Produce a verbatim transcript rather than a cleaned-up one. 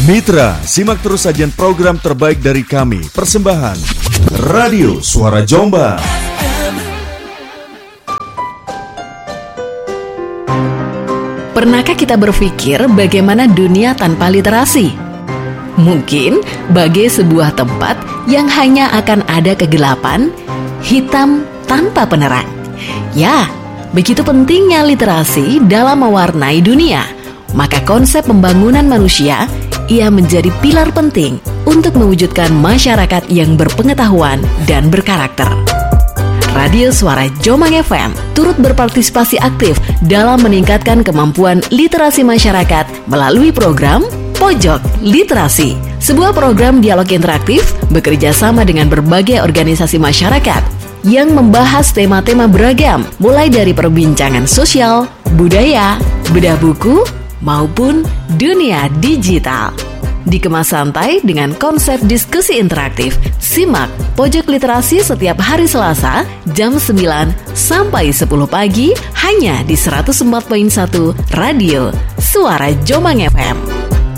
Mitra, simak terus sajian program terbaik dari kami. Persembahan Radio Suara Jombang. Pernahkah kita berpikir bagaimana dunia tanpa literasi? Mungkin bagai sebuah tempat yang hanya akan ada kegelapan, hitam tanpa penerang. Ya, begitu pentingnya literasi dalam mewarnai dunia. Maka konsep pembangunan manusia, ia menjadi pilar penting untuk mewujudkan masyarakat yang berpengetahuan dan berkarakter. Radio Suara Jombang F M turut berpartisipasi aktif dalam meningkatkan kemampuan literasi masyarakat melalui program Pojok Literasi, sebuah program dialog interaktif bekerja sama dengan berbagai organisasi masyarakat yang membahas tema-tema beragam, mulai dari perbincangan sosial, budaya, bedah buku, maupun dunia digital. Dikemas santai dengan konsep diskusi interaktif. Simak Pojok Literasi setiap hari Selasa jam sembilan sampai sepuluh pagi hanya di seratus empat koma satu Radio Suara Jombang F M.